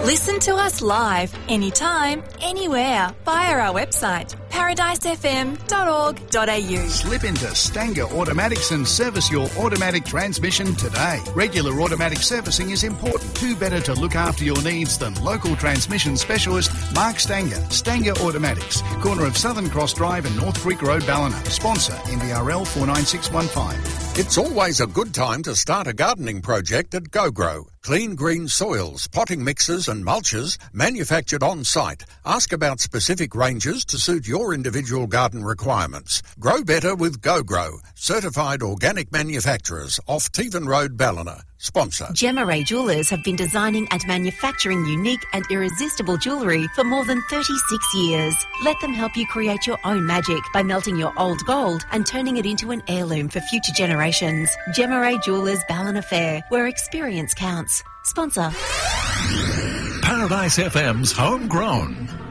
Listen to us live, anytime, anywhere, via our website, paradisefm.org.au. Slip into Stanger Automatics and service your automatic transmission today. Regular automatic servicing is important. Who better to look after your needs than local transmission specialist Mark Stanger. Stanger Automatics, corner of Southern Cross Drive and North Creek Road, Ballina. Sponsor NBRL 49615. It's always a good time to start a gardening project at GoGrow. Clean green soils, potting mixes and mulches manufactured on site. Ask about specific ranges to suit your individual garden requirements. Grow better with GoGrow. Certified organic manufacturers off Tevan Road, Ballina. Sponsor. Gemma Ray Jewellers have been designing and manufacturing unique and irresistible jewellery for more than 36 years. Let them help you create your own magic by melting your old gold and turning it into an heirloom for future generations. Gemma Ray Jewellers, Ballina Fair, where experience counts. Sponsor. Paradise FM's Homegrown.